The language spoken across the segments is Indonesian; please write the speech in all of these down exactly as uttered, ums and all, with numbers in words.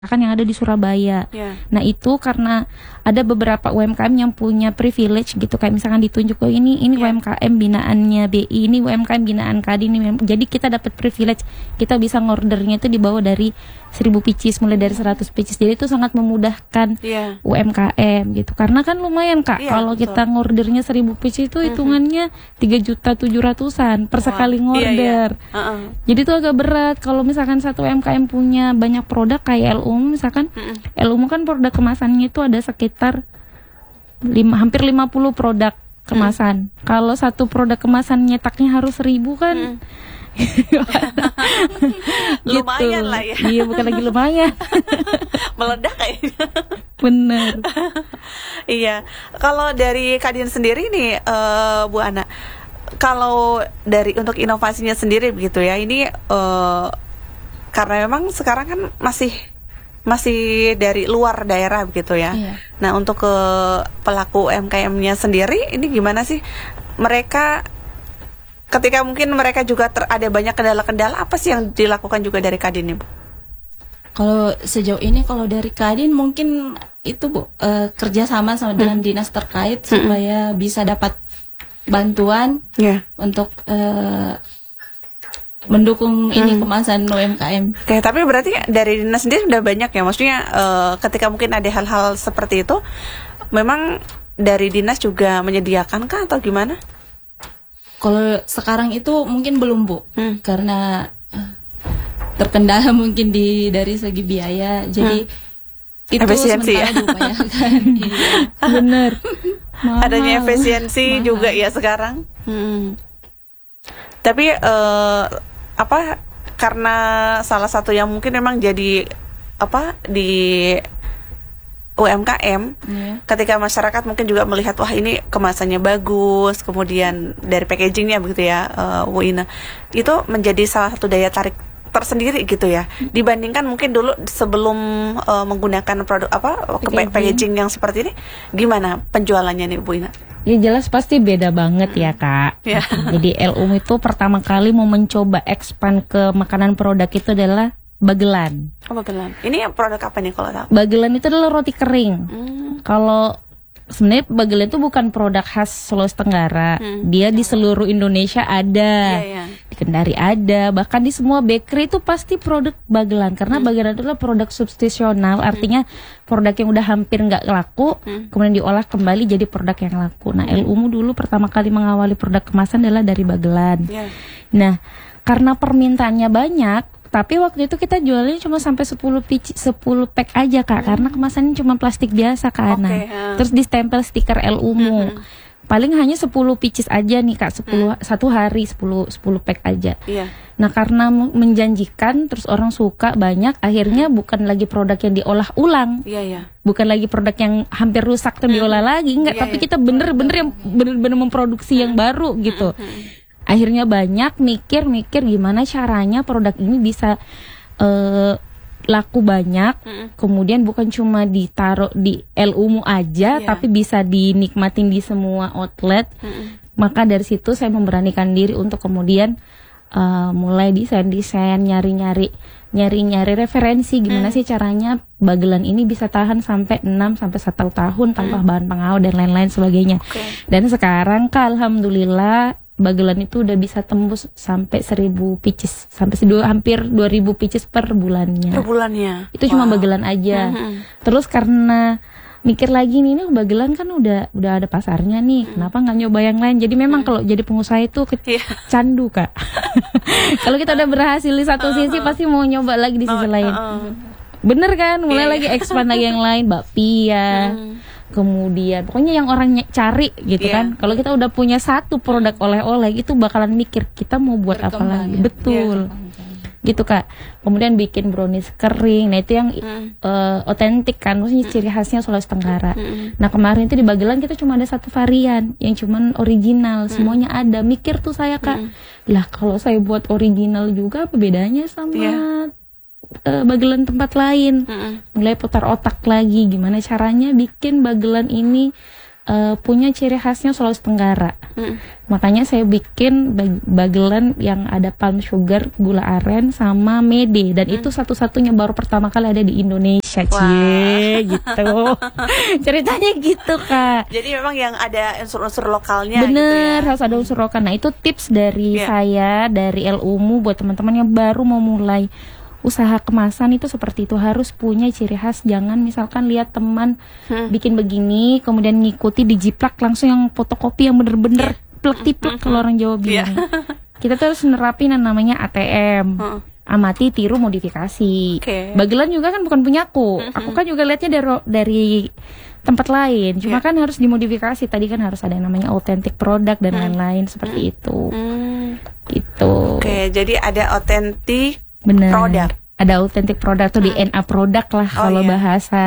kan yang ada di Surabaya. Yeah. Nah itu karena ada beberapa U M K M yang punya privilege gitu, kayak misalkan ditunjuk, oh ini ini Yeah. U M K M binaannya B I, ini U M K M binaan Kadin, ini jadi kita dapat privilege, kita bisa ngordernya itu di bawah dari seribu pieces, mulai dari seratus pieces, jadi itu sangat memudahkan Yeah. U M K M gitu, karena kan lumayan Kak, Yeah, kalau betul. kita ngordernya seribu pieces itu hitungannya tiga juta tujuh ratusan per Wah, sekali iya, ngorder. iya. Uh-uh. Jadi itu agak berat kalau misalkan satu U M K M punya banyak produk kayak L U M misalkan. Mm-mm. L U M kan produk kemasannya itu ada sekitar lima, hampir lima puluh produk kemasan. Kalau satu produk kemasan nyetaknya harus seribu kan. Mm. Lumayan lah ya. Iya, bukan lagi lumayan. Meledak kayaknya. Bener. Iya. Kalau dari Kadin sendiri nih, eh, Bu Ana, kalau dari untuk inovasinya sendiri begitu ya, ini eh, karena memang sekarang kan masih masih dari luar daerah begitu ya. Iya. Nah, untuk ke pelaku U M K M-nya sendiri ini gimana sih? Mereka ketika mungkin mereka juga ter, ada banyak kendala-kendala, apa sih yang dilakukan juga dari Kadin nih, Bu? Kalau sejauh ini kalau dari Kadin mungkin itu Bu eh, kerjasama sama dengan dinas terkait supaya bisa dapat bantuan Ya. untuk eh, mendukung ini kemasan U M K M. Oke, tapi berarti dari dinas sendiri sudah banyak ya, maksudnya eh, ketika mungkin ada hal-hal seperti itu, memang dari dinas juga menyediakan kah atau gimana? Kalau sekarang itu mungkin belum Bu, Hmm. karena eh, terkendala mungkin di dari segi biaya, jadi itu Efisiensi ya. sementara diupayakan. Iya. Bener. Mahal. Adanya efisiensi Mahal. juga ya sekarang. Hmm. Tapi eh, apa? Karena salah satu yang mungkin memang jadi apa di U M K M, Iya. ketika masyarakat mungkin juga melihat wah ini kemasannya bagus, kemudian dari packagingnya begitu ya, uh, Bu Ina, itu menjadi salah satu daya tarik tersendiri gitu ya, dibandingkan mungkin dulu sebelum uh, menggunakan produk apa packaging. Packaging. packaging yang seperti ini, gimana penjualannya nih Bu Ina? Ya jelas pasti beda banget ya Kak. Ya. Jadi L U M itu pertama kali mau mencoba expand ke makanan produk itu adalah bagelan. Oh, bagelan. Ini produk apa nih kalau tahu? Bagelan itu adalah roti kering. Hmm. Kalau sebenarnya bagelan itu bukan produk khas Sulawesi Tenggara. Hmm. Dia di seluruh Indonesia ada. Iya, iya. Di Kendari ada, bahkan di semua bakery itu pasti produk bagelan karena bagelan itu adalah produk substitusional, artinya produk yang udah hampir nggak laku, kemudian diolah kembali jadi produk yang laku. Nah, L U M dulu pertama kali mengawali produk kemasan adalah dari bagelan. Iya. Nah, karena permintaannya banyak, tapi waktu itu kita jualnya cuma sampai sepuluh pici, sepuluh pack aja Kak, karena kemasannya cuma plastik biasa Kak. Oke, Nah, ha. terus distempel stiker L U M. Paling hanya sepuluh pieces aja nih Kak, sepuluh satu hari sepuluh sepuluh pack aja. Iya. Nah, karena mu- menjanjikan terus orang suka banyak, akhirnya bukan lagi produk yang diolah ulang. Iya, iya. Bukan lagi produk yang hampir rusak dan diolah lagi, enggak, Iya, tapi iya. kita bener-bener yang bener-bener memproduksi yang baru gitu. Akhirnya banyak mikir-mikir gimana caranya produk ini bisa eh, laku banyak, kemudian bukan cuma ditaruh di L U M aja, Iya. tapi bisa dinikmatin di semua outlet. Maka dari situ saya memberanikan diri untuk kemudian eh, mulai desain-desain, nyari-nyari nyari-nyari referensi gimana sih caranya bagelan ini bisa tahan sampai enam sampai satu tahun tanpa bahan pengawet dan lain-lain sebagainya. Oke. Dan sekarang Kak, alhamdulillah bagelan itu udah bisa tembus sampai seribu pieces, sampai sedua, hampir dua ribu pieces per bulannya. Per bulannya. Itu cuma Wow. bagelan aja. Mhm. Terus karena mikir lagi nih, ini bagelan kan udah udah ada pasarnya nih, kenapa nggak nyoba yang lain? Jadi memang kalau jadi pengusaha itu ke- Iya. candu Kak. Kalau kita udah berhasil di satu sisi, pasti mau nyoba lagi di sisi lain. Heeh. Bener kan? Mulai Iya. lagi expand lagi yang lain, bakpia. Kemudian pokoknya yang orang ny- cari gitu Iya. kan. Kalau kita udah punya satu produk oleh-oleh itu bakalan mikir kita mau buat apa Berkembang lagi. ya. Betul. Gitu Kak. Kemudian bikin brownies kering. Nah, itu yang eh, otentik kan, maksudnya ciri khasnya Sulawesi Tenggara. Nah, kemarin itu di Bagelan kita cuma ada satu varian yang cuman original, semuanya ada. Mikir tuh saya Kak. Lah, kalau saya buat original juga apa bedanya sama Iya. eh, bagelan tempat lain? Mm-mm. Mulai putar otak lagi gimana caranya bikin bagelan ini uh, punya ciri khasnya Sulawesi Tenggara. Mm. Makanya saya bikin bag- bagelan yang ada palm sugar, gula aren, sama mede. Dan mm. itu satu-satunya baru pertama kali ada di Indonesia, cie, gitu. Ceritanya gitu, Kak. Jadi memang yang ada unsur-unsur lokalnya. Bener, gitu ya? harus ada unsur lokal. Nah, itu tips dari yeah. saya, dari L U M U buat teman-teman yang baru mau mulai usaha kemasan itu seperti itu, harus punya ciri khas. Jangan misalkan lihat teman hmm. bikin begini kemudian ngikuti dijiplak langsung yang fotokopi yang bener-bener yeah. plek-tiplek hmm. kalau orang Jawa bilang. Yeah. Kita tuh harus nerapin yang namanya A T M. Hmm. Amati, tiru, modifikasi. Okay. Bagelan juga kan bukan punyaku. Hmm. Aku kan juga lihatnya dari dari tempat lain. Cuma yeah. kan harus dimodifikasi. Tadi kan harus ada yang namanya authentic product dan hmm. lain-lain seperti hmm. itu. Hmm. Gitu. Oke, okay, jadi ada authentic Bener. Produk. Ada authentic produk tuh hmm. di N A produk lah oh, kalau iya. bahasa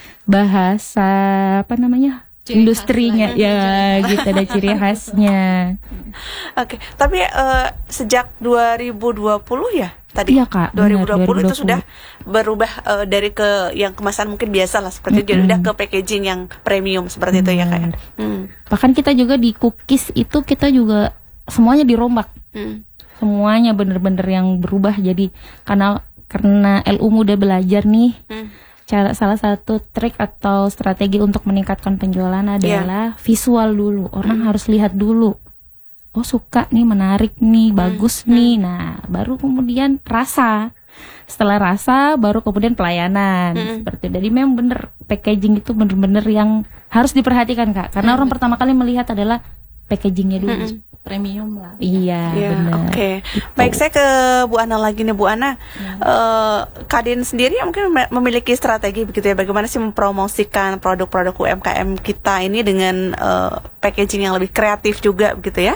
bahasa apa namanya? Ciri industrinya ya gitu, ada ciri khasnya. Oke, okay. Tapi uh, sejak dua ribu dua puluh ya tadi? Iya, Kak. dua ribu dua puluh itu sudah berubah uh, dari ke yang kemasan mungkin biasa lah seperti mm-hmm. itu, jadi udah ke packaging yang premium seperti Bener. Itu ya, Kak. Hmm. Bahkan kita juga di cookies itu kita juga semuanya dirombak. Hmm. Semuanya bener-bener yang berubah. Jadi karena karena L U M U udah belajar nih hmm. cara salah satu trik atau strategi untuk meningkatkan penjualan adalah yeah. visual dulu. Orang hmm. harus lihat dulu, oh suka nih, menarik nih, hmm. bagus hmm. nih. Nah baru kemudian rasa. Setelah rasa baru kemudian pelayanan hmm. seperti itu. Jadi memang bener packaging itu bener-bener yang harus diperhatikan, Kak. Karena hmm. orang pertama kali melihat adalah packagingnya dulu. Hmm. Premium lah. Iya, ya, benar. Oke. Okay. Gitu. Baik, saya ke Bu Ana lagi nih, Bu Ana. Ya. Uh, Kadin sendiri mungkin memiliki strategi begitu ya, bagaimana sih mempromosikan produk-produk U M K M kita ini dengan uh, packaging yang lebih kreatif juga begitu ya.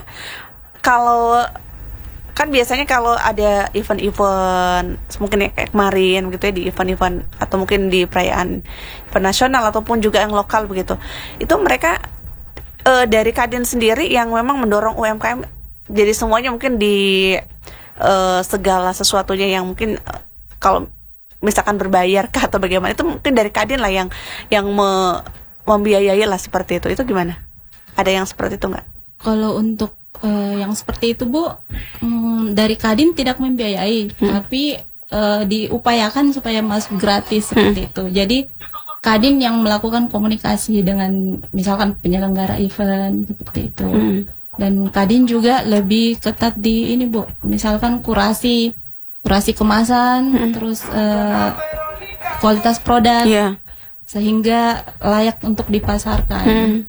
Kalau kan biasanya kalau ada event-event mungkin ya kayak kemarin gitu ya, di event-event atau mungkin di perayaan event nasional ataupun juga yang lokal begitu. Itu mereka Uh, dari Kadin sendiri yang memang mendorong U M K M, jadi semuanya mungkin di uh, segala sesuatunya yang mungkin uh, kalau misalkan berbayar kah atau bagaimana, itu mungkin dari Kadin lah yang yang me, membiayai lah seperti itu. Itu gimana? Ada yang seperti itu nggak? Kalau untuk uh, yang seperti itu, Bu, um, dari Kadin tidak membiayai, hmm. tapi uh, diupayakan supaya masuk gratis seperti hmm. itu. Jadi Kadin yang melakukan komunikasi dengan misalkan penyelenggara event seperti itu. Hmm. Dan Kadin juga lebih ketat di ini, Bu. Misalkan kurasi kurasi kemasan, hmm. terus uh, kualitas produk. Yeah. Sehingga layak untuk dipasarkan. Hmm.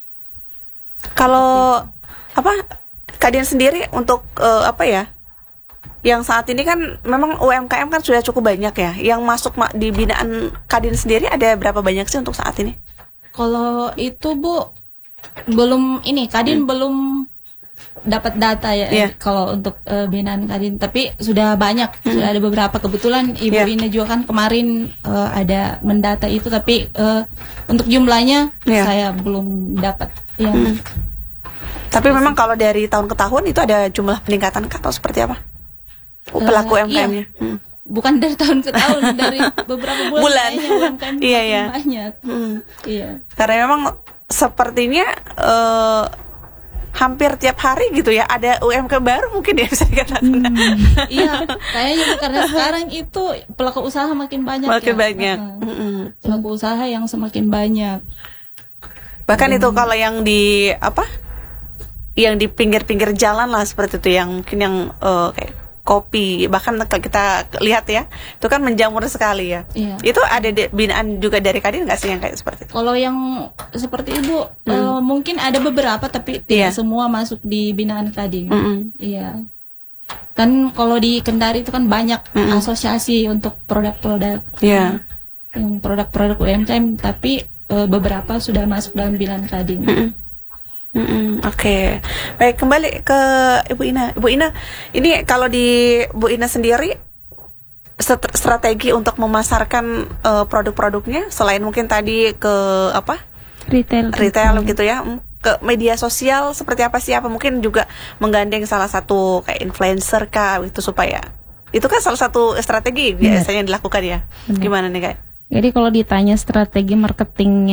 Kalau apa Kadin sendiri untuk uh, apa ya? Yang saat ini kan memang U M K M kan sudah cukup banyak ya. Yang masuk ma- di binaan Kadin sendiri ada berapa banyak sih untuk saat ini? Kalau itu, Bu, belum ini Kadin hmm. belum dapat data ya yeah. kalau untuk uh, binaan Kadin, tapi sudah banyak, hmm. sudah ada beberapa. Kebetulan Ibu yeah. Ina juga kan kemarin uh, ada mendata itu, tapi uh, untuk jumlahnya yeah. saya belum dapat yang hmm. Tapi terus, memang kalau dari tahun ke tahun itu ada jumlah peningkatan atau seperti apa? Pelaku uh, U M K M-nya. Iya. Hmm. Bukan dari tahun ke tahun, dari beberapa bulan, bulan. U M K M iya, iya. banyak. Hmm. Iya. Karena memang sepertinya uh, hampir tiap hari gitu ya ada U M K M baru mungkin ya bisa dikatakan. Hmm. Iya, kayaknya karena sekarang itu pelaku usaha makin banyak. Makin ya. banyak. Uh, hmm. Pelaku usaha yang semakin banyak. Bahkan hmm. itu kalau yang di apa? Yang di pinggir-pinggir jalan lah seperti itu, yang mungkin yang uh, kayak kopi, bahkan kita lihat ya, itu kan menjamur sekali ya. Iya. Itu ada de- binaan juga dari Kadin nggak sih yang kayak seperti itu? Kalau yang seperti itu hmm. uh, mungkin ada beberapa, tapi tidak yeah. semua masuk di binaan Kadin. Mm-hmm. Iya. Kan kalau di Kendari itu kan banyak mm-hmm. asosiasi untuk produk-produk, yeah. yang produk-produk U M K M, tapi uh, beberapa sudah masuk dalam binaan Kadin. Mm-hmm. Mm-mm, Oke, okay. Baik, kembali ke Ibu Ina. Ibu Ina, ini kalau di Bu Ina sendiri strategi untuk memasarkan uh, produk-produknya selain mungkin tadi ke apa retail, retail retail gitu ya, ke media sosial seperti apa sih? Apa mungkin juga menggandeng salah satu kayak influencer kah itu, supaya itu kan salah satu strategi biasanya dilakukan ya. Benar. Gimana nih, Kak? Jadi kalau ditanya strategi marketingnya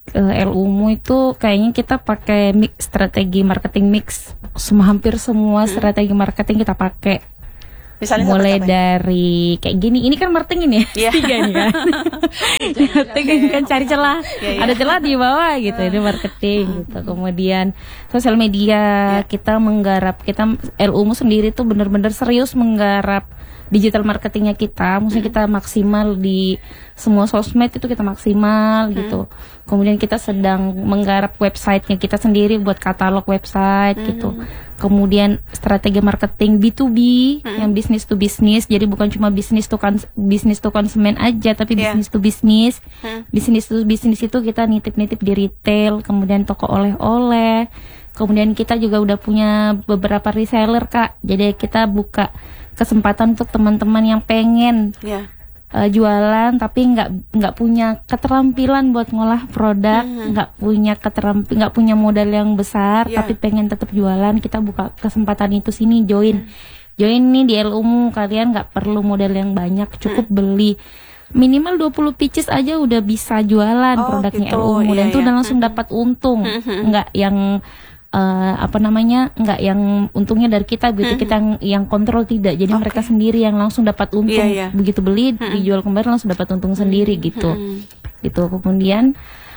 uh, L U M U itu kayaknya kita pakai mix, strategi marketing mix. Semua hampir semua hmm. strategi marketing kita pakai. Misalnya mulai dari kayak gini, ini kan marketing ini ya, yeah. tiga nih kan, marketing kan cari celah, yeah, yeah. ada celah di bawah gitu, ini marketing gitu. Kemudian sosial media yeah. kita menggarap, kita L U M U sendiri tuh benar-benar serius menggarap digital marketingnya kita, maksudnya kita maksimal di semua sosmed itu kita maksimal gitu. Kemudian kita sedang menggarap websitenya kita sendiri buat katalog website gitu. Kemudian strategi marketing B to B yang business to business, jadi bukan cuma bisnis to kons- bisnis to konsumen aja, tapi yeah. business to business. Business to business itu kita nitip-nitip di retail, kemudian toko oleh-oleh. Kemudian kita juga udah punya beberapa reseller Kak, jadi kita buka kesempatan untuk teman-teman yang pengen yeah. uh, jualan tapi nggak nggak punya keterampilan buat ngolah produk, nggak mm-hmm. punya keterampilan, nggak punya modal yang besar yeah. tapi pengen tetap jualan, kita buka kesempatan itu sini, join mm. join nih di L U M U. Kalian nggak perlu modal yang banyak, cukup mm. beli minimal dua puluh pieces aja udah bisa jualan oh, produknya gitu. L U M U dan itu yeah, udah yeah. langsung mm-hmm. dapat untung, mm-hmm. nggak yang Uh, apa namanya nggak yang untungnya dari kita gitu, hmm. kita yang, yang kontrol tidak, jadi okay. mereka sendiri yang langsung dapat untung, yeah, yeah. begitu beli hmm. dijual kembali langsung dapat untung hmm. sendiri gitu hmm. gitu. Kemudian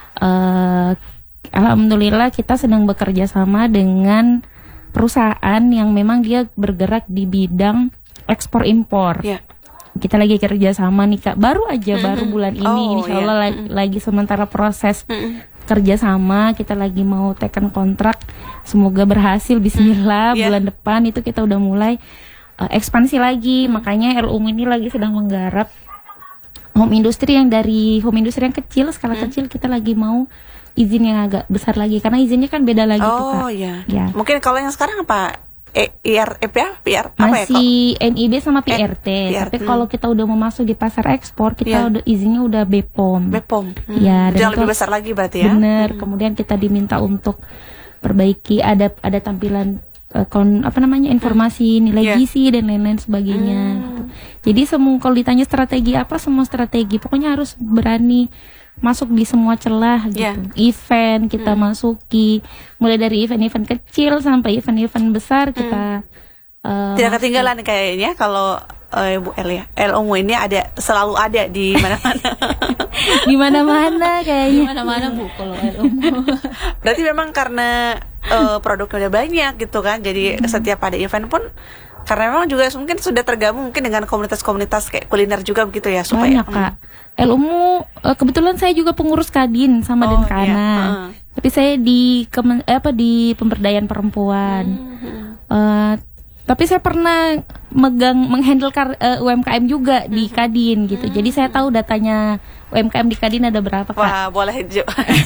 uh, alhamdulillah kita sedang bekerja sama dengan perusahaan yang memang dia bergerak di bidang ekspor impor. Yeah. Kita lagi kerja sama nih Kak, baru aja hmm. baru bulan ini, oh, insya Allah yeah. lagi, hmm. lagi sementara proses hmm. kerja sama, kita lagi mau tekan kontrak, semoga berhasil, bismillah. yeah. Bulan depan itu kita udah mulai uh, ekspansi lagi, hmm. makanya L U M U ini lagi sedang menggarap home industry yang dari home industry yang kecil, skala hmm. kecil, kita lagi mau izin yang agak besar lagi, karena izinnya kan beda lagi oh, tuh Kak. Iya. Ya. Mungkin kalau yang sekarang apa? E, I R, P ya? P R, apa masih ya, N I B sama P R T, P R T. Tapi hmm. kalau kita udah mau masuk di pasar ekspor, kita yeah. udah izinnya udah B P O M. B P O M. Hmm. Ya, dan lebih besar lagi berarti ya. Bener. Hmm. Kemudian kita diminta untuk perbaiki, ada ada tampilan uh, kon apa namanya informasi nilai yeah. gizi dan lain-lain sebagainya. Hmm. Gitu. Jadi semua kalau ditanya strategi apa, semua strategi. Pokoknya harus berani masuk di semua celah gitu. Yeah. Event kita hmm. masuki, mulai dari event-event kecil sampai event-event besar kita. Hmm. Uh, Tidak ketinggalan kayaknya kalau uh, Bu El ya. L U M U ini ada, selalu ada di mana-mana. Di mana-mana kayaknya. Di mana-mana Bu kalau L U M U. Berarti memang karena uh, produknya udah banyak gitu kan. Jadi hmm. setiap ada event pun, karena memang juga mungkin sudah tergabung mungkin dengan komunitas-komunitas kayak kuliner juga begitu ya, supaya banyak Kak. L U M U uh, kebetulan saya juga pengurus Kadin sama oh, Denkana. Iya. Uh. Tapi saya di kemen, eh, apa di pemberdayaan perempuan. Hmm. Uh, tapi saya pernah megang menghandle kar, uh, U M K M juga di Kadin gitu. Hmm. Jadi saya tahu datanya U M K M di Kadin ada berapa Kak? Wah, boleh Jo.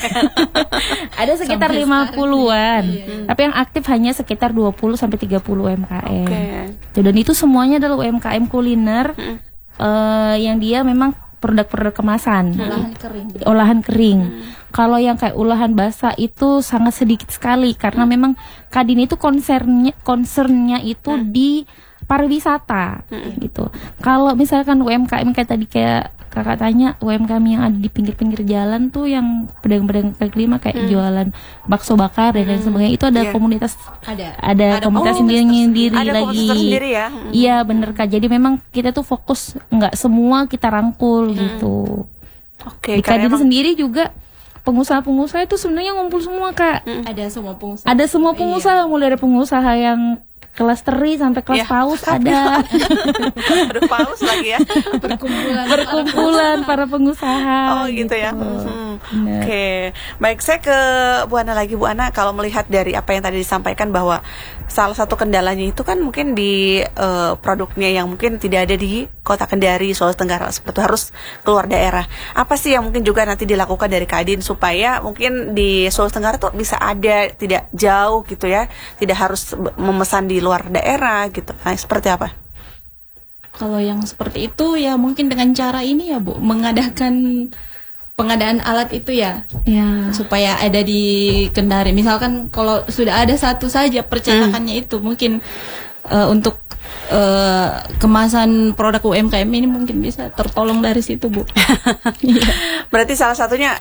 Ada sekitar lima puluhan. Hmm. Tapi yang aktif hanya sekitar dua puluh sampai tiga puluh U M K M. Okay. Dan itu semuanya adalah U M K M kuliner hmm. uh, yang dia memang produk-produk kemasan, olahan kering. Olahan kering. Hmm. Kalau yang kayak olahan basah itu sangat sedikit sekali karena hmm. memang Kadin itu concernnya concernnya itu hmm. di pariwisata hmm. gitu. Kalau misalkan U M K M kayak tadi kayak kakak tanya, U M K M yang ada di pinggir-pinggir jalan tuh yang pedagang-pedagang kaki lima kayak hmm. jualan bakso bakar dan lain hmm. sebagainya, itu ada yeah. komunitas ada ada, ada komunitas sendiri-sendiri ada lagi. Sendiri ya. Iya hmm. bener Kak. Jadi memang kita tuh fokus, nggak semua kita rangkul hmm. gitu. Oke. Okay, di Kadin emang sendiri juga pengusaha-pengusaha itu sebenarnya ngumpul semua Kak. Hmm. Ada semua pengusaha. Ada semua pengusaha, iya. mulai dari pengusaha yang kelas teri sampai kelas ya. Paus ada. Aduh, paus lagi ya. Perkumpulan Perkumpulan para pengusaha. Oh gitu, gitu ya. Hmm. Oke, okay. Baik, saya ke Bu Ana lagi. Bu Ana, kalau melihat dari apa yang tadi disampaikan bahwa salah satu kendalanya itu kan mungkin di uh, produknya yang mungkin tidak ada di Kota Kendari, Sulawesi Tenggara, seperti harus keluar daerah. Apa sih yang mungkin juga nanti dilakukan dari Kadin supaya mungkin di Sulawesi Tenggara tuh bisa ada, tidak jauh gitu ya, tidak harus memesan di luar daerah gitu. Nah, seperti apa? Kalau yang seperti itu ya mungkin dengan cara ini ya Bu, mengadakan pengadaan alat itu ya, ya. Supaya ada di Kendari. Misalkan kalau sudah ada satu saja percetakannya hmm. itu mungkin uh, untuk uh, kemasan produk U M K M ini mungkin bisa tertolong dari situ Bu. Berarti salah satunya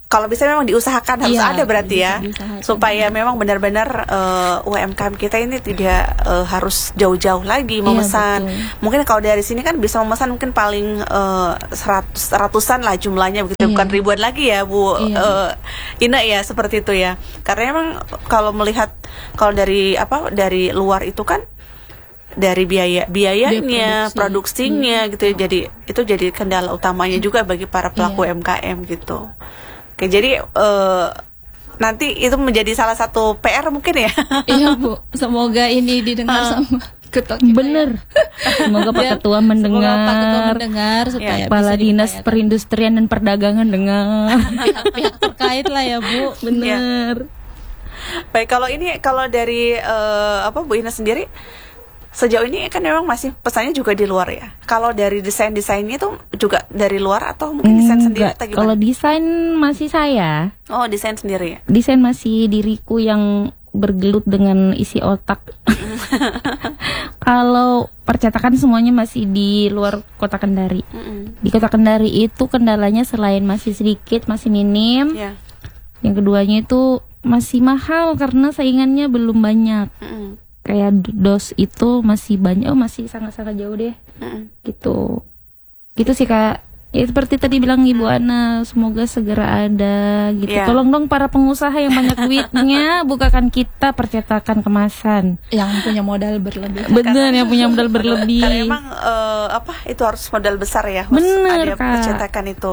kalau bisa memang diusahakan harus Iya, ada berarti ya, diusahakan. supaya memang benar-benar uh, U M K M kita ini tidak uh, harus jauh-jauh lagi memesan. betul. Mungkin kalau dari sini kan bisa memesan mungkin paling uh, seratus ratusan lah jumlahnya begitu, Iya. bukan ribuan lagi ya Bu Iya. uh, Ina ya, seperti itu ya. Karena memang kalau melihat kalau dari apa dari luar itu kan dari biaya biayanya, Biaya produksi. produksinya gitu ya. Jadi itu jadi kendala utamanya juga bagi para pelaku Iya. U M K M gitu. Oke, jadi eh, nanti itu menjadi salah satu P R mungkin ya. Iya Bu, semoga ini didengar sama ketua kita. Bener. Semoga Pak Biar- Ketua Semoga Pak Ketua mendengar, mendengar supaya Kepala bisa Dinas diupayakan. Perindustrian dan Perdagangan dengar. Pihak-pihak terkait lah ya Bu. Bener. Baik, kalau ini kalau dari eh, apa Bu Ina sendiri sejauh ini kan memang masih pesannya juga di luar ya. Kalau dari desain-desainnya itu juga dari luar atau mungkin desain sendiri Enggak, atau gimana? kalau desain masih saya. Oh, desain sendiri ya. Desain masih diriku yang bergelut dengan isi otak. Kalau percetakan semuanya masih di luar kota Kendari. Mm-mm. Di kota Kendari itu kendalanya selain masih sedikit, masih minim. Ya. Yang keduanya itu masih mahal karena saingannya belum banyak. Mm-mm. Kayak dos itu masih banyak, oh masih sangat-sangat jauh deh. Mm-mm. Gitu. Gitu sih Kak. Ya seperti tadi bilang Ibu Ana, semoga segera ada gitu. Iya. Tolong dong para pengusaha yang banyak duitnya, bukakan kita percetakan kemasan. Yang punya modal berlebih. Bener, yang punya modal berlebih. Karena emang eh, apa itu harus modal besar ya, harus Bener, ada Kak. percetakan itu.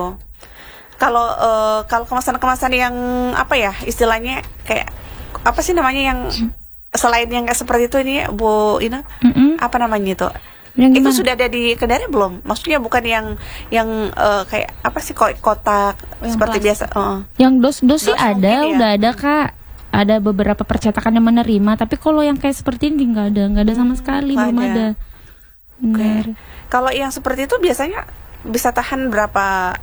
Kalau eh, kalau kemasan-kemasan yang apa ya istilahnya kayak apa sih namanya yang selain yang kayak seperti itu ini Bu Ina, Mm-mm. apa namanya itu? Yang Itu gimana? sudah ada di Kendari belum? Maksudnya bukan yang yang eh, kayak apa sih ko- kotak Yang seperti plastik. biasa. Heeh. Yang dos-dos sih Dos ada, mungkin ya. udah ada Kak. Ada beberapa percetakan yang menerima, tapi kalau yang kayak seperti ini nggak ada, nggak ada sama sekali, nggak belum ada. ada. Oke. Bener. Kalau yang seperti itu biasanya bisa tahan berapa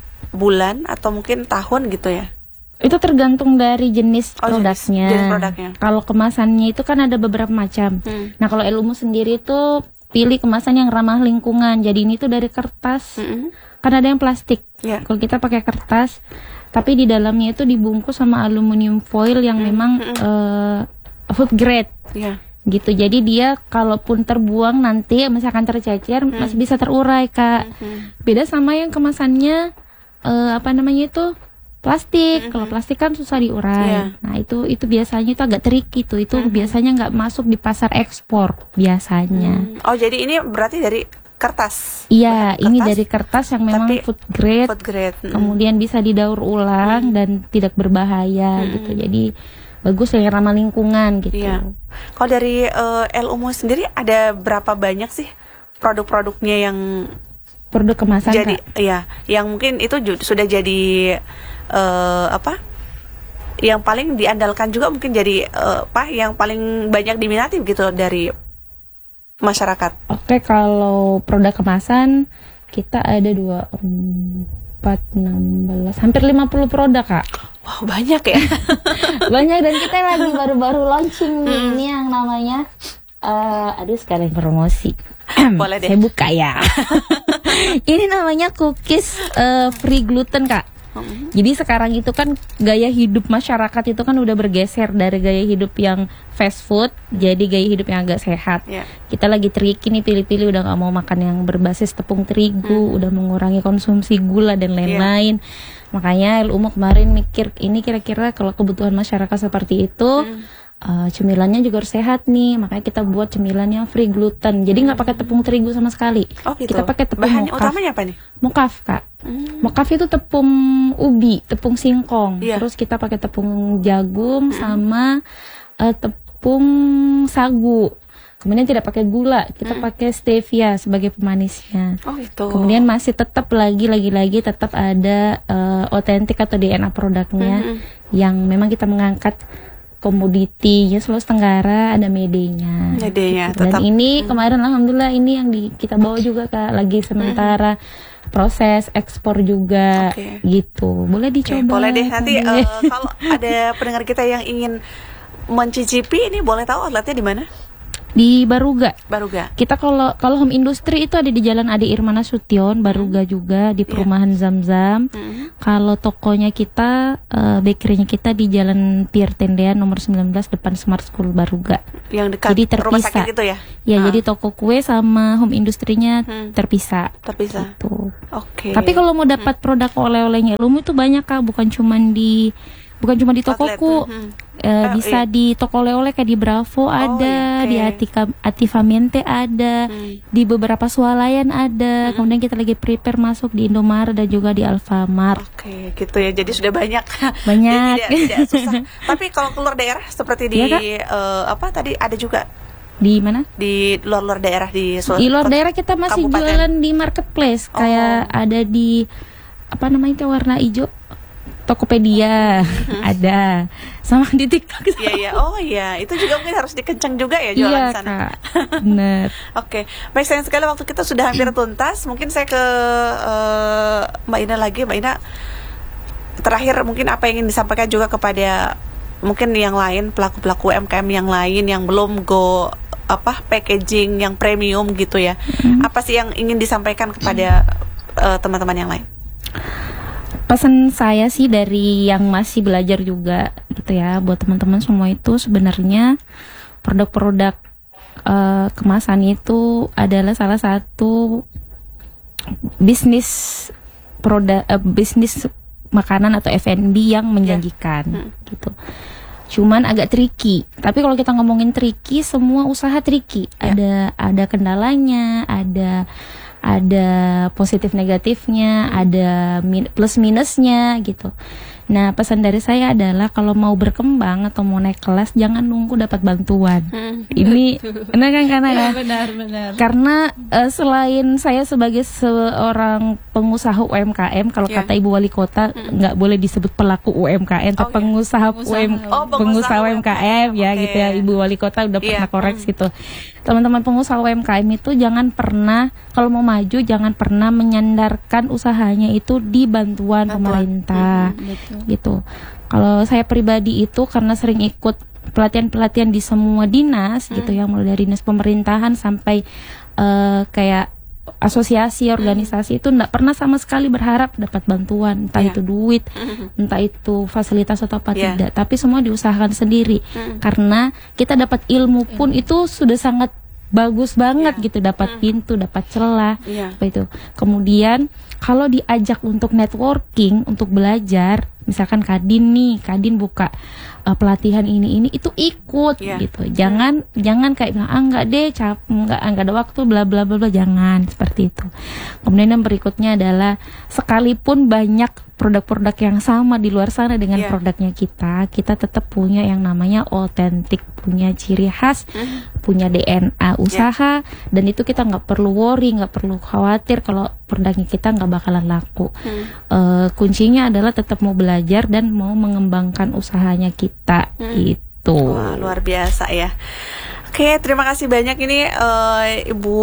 bulan atau mungkin tahun gitu ya? Itu tergantung dari jenis Oh, jenis- produknya. jenis produknya. Kalau kemasannya itu kan ada beberapa macam. Hmm. Nah, kalau Ilmu sendiri itu pilih kemasan yang ramah lingkungan. Jadi ini tuh dari kertas. Mm-mm. Kan ada yang plastik. Ya. Kalau kita pakai kertas, tapi di dalamnya itu dibungkus sama aluminium foil yang memang eh, food grade. Ya. Gitu. Jadi dia kalaupun terbuang nanti misalkan tercecer masih bisa terurai, Kak. Beda sama yang kemasannya eh, apa namanya itu? Plastik. Kalau plastik kan susah diurai. Iya. Nah, itu itu biasanya itu agak tricky tuh. Itu biasanya nggak masuk di pasar ekspor biasanya. Hmm. Oh, jadi ini berarti dari kertas. Iya, Bahan ini kertas, dari kertas yang memang tapi food grade. food grade. Mm. Kemudian bisa didaur ulang dan tidak berbahaya gitu. Jadi bagus yang ramah lingkungan gitu. Iya. Kalau dari eh, L U M U sendiri ada berapa banyak sih produk-produknya yang Produk kemasan, jadi Kak. ya, yang mungkin itu ju- sudah jadi eh, apa? Yang paling diandalkan juga mungkin jadi eh, apa? Yang paling banyak diminati gitu dari masyarakat. Oke, kalau produk kemasan kita ada dua, empat, enam belas, hampir lima puluh produk, Kak. Wow, banyak ya. Banyak, dan kita lagi baru-baru launching nih, ini yang namanya eh aduh sekalian promosi. Boleh deh. Saya buka ya. Ini namanya cookies eh, free gluten, Kak. Jadi sekarang itu kan gaya hidup masyarakat itu kan udah bergeser dari gaya hidup yang fast food jadi gaya hidup yang agak sehat. Ya. Kita lagi tricky nih, pilih-pilih udah nggak mau makan yang berbasis tepung terigu, udah mengurangi konsumsi gula dan lain-lain. Makanya L U M U kemarin mikir ini kira-kira kalau kebutuhan masyarakat seperti itu, uh, cemilannya juga harus sehat nih. Makanya kita buat cemilan yang free gluten. Jadi nggak pakai tepung terigu sama sekali. Oh gitu. Kita pakai tepung Bahannya mokaf. utamanya apa nih? Mokaf, Kak. Mokaf itu tepung ubi, tepung singkong. Iya. Terus kita pakai tepung jagung sama uh, tepung sagu. Kemudian tidak pakai gula, kita pakai stevia sebagai pemanisnya. Oh gitu. Kemudian masih tetap lagi lagi lagi tetap ada uh, otentik atau D N A produknya yang memang kita mengangkat komoditinya Sulawesi Tenggara, ada medenya. Medenya, Dan tetap. ini kemarin alhamdulillah ini yang di, kita bawa juga Kak, lagi sementara proses ekspor juga. Oke. Gitu. Boleh Oke, dicoba. boleh deh nanti Boleh. eh, kalau ada pendengar kita yang ingin mencicipi ini boleh tahu outletnya di mana? Di Baruga. Baruga. Kita kalau kalau home industry itu ada di Jalan Ade Irma Nasution, Baruga hmm. juga di perumahan yeah. Zam-Zam. Hmm. Kalau tokonya kita, uh, bakerynya kita di Jalan Pier Tendean nomor sembilan belas depan Smart School Baruga. Yang dekat jadi terpisah. Rumah sakit itu ya? Ya, ah. jadi toko kue sama home industrinya hmm. terpisah. Terpisah. Gitu. Oke. Okay. Tapi kalau mau dapat hmm. produk oleh-olehnya Lumu itu banyak Kak, bukan cuma di bukan cuma di tokoku. Hmm. E, oh, bisa iya. di toko oleh-oleh kayak di Bravo ada, oh, okay. di Atika, Ativamente ada, hmm. di beberapa swalayan ada. Hmm. Kemudian kita lagi prepare masuk di Indomaret dan juga di Alfamart. Oke, okay, gitu ya. Jadi sudah banyak. Banyak. Jadi tidak, tidak susah. Tapi kalau keluar daerah seperti di ya, uh, apa tadi ada juga di mana? Di luar-luar daerah di Sulawesi. Di luar daerah kita masih Kabupaten. Jualan di marketplace oh. kayak ada di apa namanya itu warna hijau. Tokopedia hmm. ada sama di TikTok. Iya iya. Oh iya, itu juga mungkin harus dikencang juga ya jualan iya, sana. Kak. Benar. Oke, baik, sayang sekali waktu kita sudah hampir tuntas. Mungkin saya ke uh, Mbak Ina lagi, Mbak Ina. Terakhir mungkin apa yang ingin disampaikan juga kepada mungkin yang lain pelaku-pelaku U M K M yang lain yang belum go apa packaging yang premium gitu ya. Hmm. Apa sih yang ingin disampaikan kepada uh, teman-teman yang lain? Pesan saya sih dari yang masih belajar juga gitu ya, buat teman-teman semua itu sebenarnya produk-produk uh, kemasan itu adalah salah satu bisnis produk uh, bisnis makanan atau F and B yang menjanjikan yeah. hmm. gitu. Cuman agak tricky. Tapi kalau kita ngomongin tricky, semua usaha tricky. Yeah. Ada ada kendalanya, ada ada positif negatifnya, ada min- plus minusnya gitu. Nah, pesan dari saya adalah kalau mau berkembang atau mau naik kelas jangan nunggu dapat bantuan. Hmm. Ini benar kan karena ya, benar benar. Karena uh, selain saya sebagai seorang pengusaha U M K M, kalau yeah. kata Ibu Wali Kota nggak hmm. boleh disebut pelaku U M K M, tapi oh, pengusaha, pengusaha, U M, oh, pengusaha, pengusaha U M K M ya okay. gitu ya. Ibu Wali Kota udah pernah yeah. koreksi hmm. gitu. Teman-teman pengusaha U M K M itu jangan pernah kalau mau maju jangan pernah menyandarkan usahanya itu di bantuan, bantuan. pemerintah. Hmm, gitu. Kalau saya pribadi itu karena sering ikut pelatihan-pelatihan di semua dinas hmm. gitu ya, mulai dari dinas pemerintahan sampai uh, kayak asosiasi, organisasi hmm. itu enggak pernah sama sekali berharap dapat bantuan, entah yeah. itu duit, hmm. entah itu fasilitas atau apa yeah. tidak, tapi semua diusahakan sendiri. Hmm. Karena kita dapat ilmu pun hmm. itu sudah sangat bagus banget yeah. gitu, dapat hmm. pintu, dapat celah, yeah. apa itu. Kemudian kalau diajak untuk networking, untuk belajar, misalkan Kadin nih, Kadin buka uh, pelatihan ini ini itu ikut yeah. gitu. Jangan hmm. jangan kayak bilang ah enggak deh, cap enggak enggak ada waktu bla bla bla bla, jangan seperti itu. Kemudian yang berikutnya adalah sekalipun banyak produk-produk yang sama di luar sana dengan yeah. produknya kita, kita tetap punya yang namanya otentik, punya ciri khas, hmm. punya D N A usaha, yeah. dan itu kita nggak perlu worry, nggak perlu khawatir kalau produknya kita nggak bakalan laku. Hmm. Uh, kuncinya adalah tetap mau belajar dan mau mengembangkan usahanya kita, hmm. gitu. Wah, luar biasa ya. Oke, terima kasih banyak ini uh, Ibu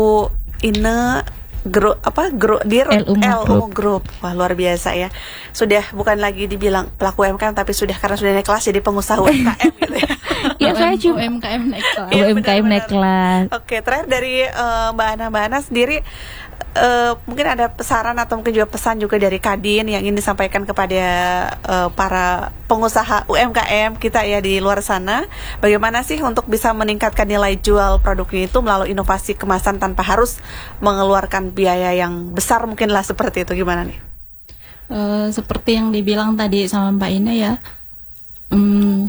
Ine. Gro, apa gro, dir L U M Group. Group. Wah, luar biasa ya. Sudah bukan lagi dibilang pelaku U M K M, tapi sudah karena sudah naik kelas jadi pengusaha U M K M gitu ya. Ya saya cuma U M K M naik kelas. U M K M naik kelas. Oke, terakhir dari uh, Mbak Ana, Mbak Ana sendiri uh, mungkin ada saran atau mungkin juga pesan juga dari Kadin yang ingin disampaikan kepada uh, para pengusaha U M K M kita ya di luar sana. Bagaimana sih untuk bisa meningkatkan nilai jual produknya itu melalui inovasi kemasan tanpa harus mengeluarkan biaya yang besar mungkin lah, seperti itu, gimana nih? Uh, seperti yang dibilang tadi sama Mbak Ina ya, um,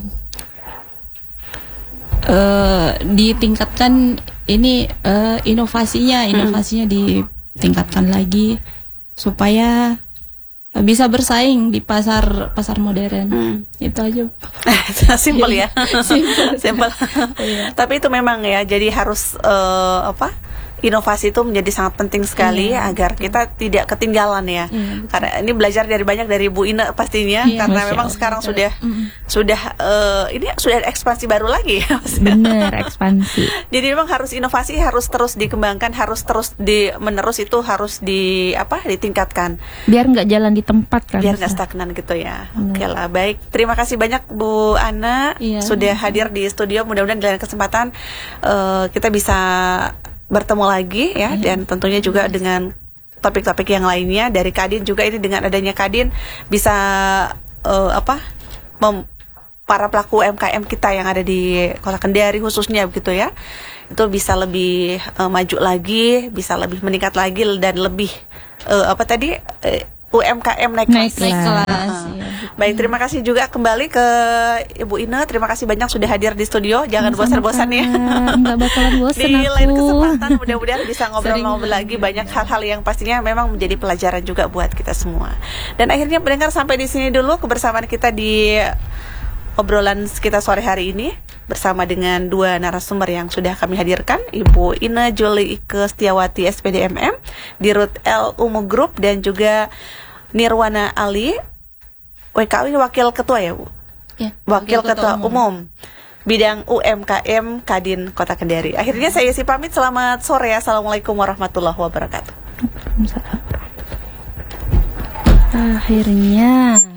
uh, ditingkatkan ini uh, inovasinya, inovasinya hmm. ditingkatkan lagi supaya bisa bersaing di pasar pasar modern. Hmm. Itu aja. Simpel ya. Simpel. Simpel. Iya. Tapi itu memang ya, jadi harus uh, apa? inovasi itu menjadi sangat penting sekali Iya, agar kita tidak ketinggalan ya. Iya, Karena ini belajar dari banyak dari Bu Ine pastinya, Iya, karena Masya memang Allah. sekarang Betul. sudah Mm. sudah eh, ini sudah ada ekspansi baru lagi. ya, maksudnya. Bener, ekspansi. Jadi memang harus inovasi, harus terus dikembangkan, harus terus di menerus itu harus di apa ditingkatkan Biar nggak jalan di tempat kan. biar nggak Ustaz. stagnan gitu ya. Benar. Oke lah, baik. Terima kasih banyak Bu Ana Iya. sudah hadir di studio. Mudah-mudahan di lain kesempatan eh, kita bisa bertemu lagi ya, dan tentunya juga dengan topik-topik yang lainnya dari Kadin juga. Ini dengan adanya Kadin bisa eh, apa mem- para pelaku U M K M kita yang ada di Kota Kendari khususnya begitu ya, itu bisa lebih eh, maju lagi, bisa lebih meningkat lagi dan lebih eh, apa tadi eh, U M K M naik Naik kelas. Naik Kelas. kelas. Ah. Iya. Baik, terima kasih juga kembali ke Ibu Ine. Terima kasih banyak sudah hadir di studio. Jangan Sama-sama, bosan-bosan ya. Kak. Nggak bakalan bosan Di aku. lain kesempatan mudah-mudahan bisa ngobrol-ngobrol Sering. lagi banyak hal-hal yang pastinya memang menjadi pelajaran juga buat kita semua. Dan akhirnya pendengar, sampai di sini dulu kebersamaan kita di obrolan kita sore hari ini bersama dengan dua narasumber yang sudah kami hadirkan, Ibu Ine Juli Ike Setiawati S P D M M di Rut L Umu Group, dan juga Nirwana Ali W K W Wakil Ketua ya Bu? Ya, Wakil Ketua Umum Bidang U M K M Kadin Kota Kendari. Akhirnya saya si pamit, selamat sore. Assalamualaikum warahmatullahi wabarakatuh. Akhirnya